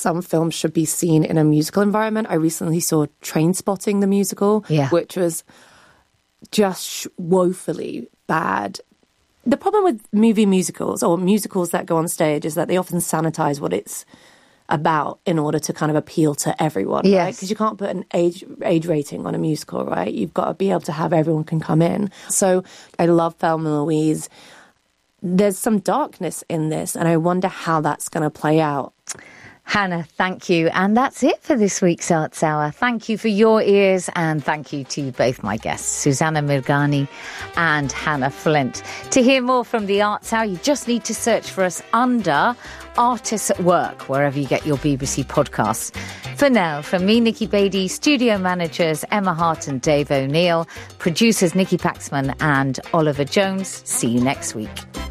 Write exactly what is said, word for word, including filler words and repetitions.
some films should be seen in a musical environment. I recently saw Trainspotting, the musical, yeah. which was just woefully bad. The problem with movie musicals or musicals that go on stage is that they often sanitize what it's about in order to kind of appeal to everyone, yes. right? Because you can't put an age age rating on a musical, right? You've got to be able to have everyone can come in. So I love Thelma and Louise. There's some darkness in this, and I wonder how that's going to play out. Hannah, thank you. And that's it for this week's Arts Hour. Thank you for your ears, and thank you to both my guests, Susanna Mirghani and Hannah Flint. To hear more from the Arts Hour, you just need to search for us under Artists at Work, wherever you get your B B C podcasts. For now, from me, Nikki Beattie, studio managers Emma Hart and Dave O'Neill, producers Nikki Paxman and Oliver Jones, see you next week.